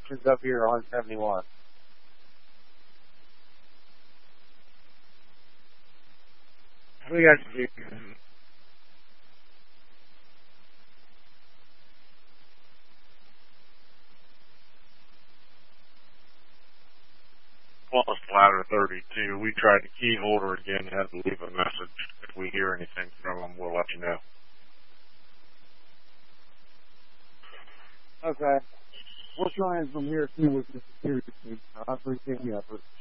connections up here on 71. We got you. Plus ladder 32. We tried to keyhole her again. Had to leave a message. If we hear anything from them, we'll let you know. Okay. We're trying from here too with the security team. I appreciate the effort.